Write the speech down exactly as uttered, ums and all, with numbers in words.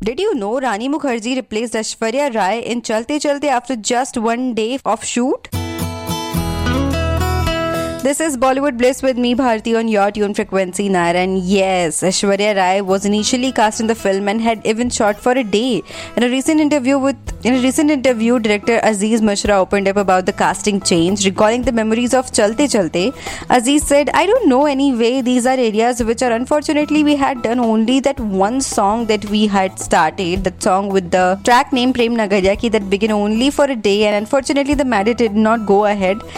Did you know Rani Mukherjee replaced Aishwarya Rai in Chalte Chalte after just one day of shoot? This is Bollywood Bliss with me, Bharti, on your tune frequency nine. And yes, Aishwarya Rai was initially cast in the film and had even shot for a day. In a recent interview with in a recent interview, director Aziz Mishra opened up about the casting change, recalling the memories of Chalte Chalte. Aziz said, "I don't know anyway. These are areas which are unfortunately we had done only that one song that we had started, that song with the track name Prem Nagariya ki that began only for a day, and unfortunately the matter did not go ahead.